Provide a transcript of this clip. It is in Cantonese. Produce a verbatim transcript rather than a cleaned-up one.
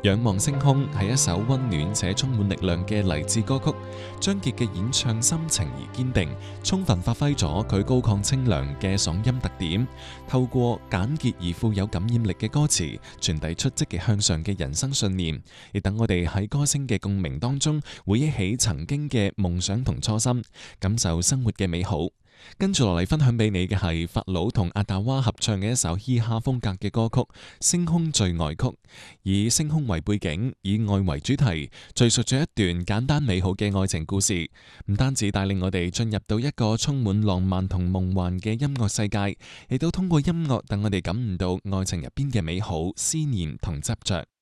仰望星空係一首溫暖且充滿力量嘅勵志歌曲，張傑嘅演唱深情而堅定，充分發揮咗佢高亢清涼嘅嗓音特點，透過簡潔而富有感染力嘅歌詞，傳遞出積極向上嘅人生信念，亦等我哋喺歌聲嘅共鳴當中，回憶起曾經嘅夢想同初心，感受生活嘅美好。跟住落嚟分享俾你嘅係法老同阿達娃合唱嘅一首嘻哈風格嘅歌曲《星空最愛曲》，以星空為背景，以愛為主題，敘述咗一段簡單美好嘅愛情故事。唔單止帶領我哋進入到一個充滿浪漫同夢幻嘅音樂世界，亦都通過音樂等我哋感悟到愛情入邊嘅美好、思念同執着。